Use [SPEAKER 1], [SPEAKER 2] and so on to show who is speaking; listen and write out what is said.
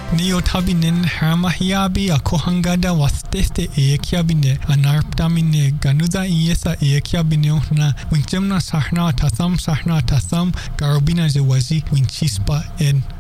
[SPEAKER 1] Neotabinen Harmahiabi, a Kohangada was teste Ekiabine, an Arptamine, Ganuda Iesa Ekiabinona, Winchemna Sahna Tasam, Garubina Zewazi, Winchispa, and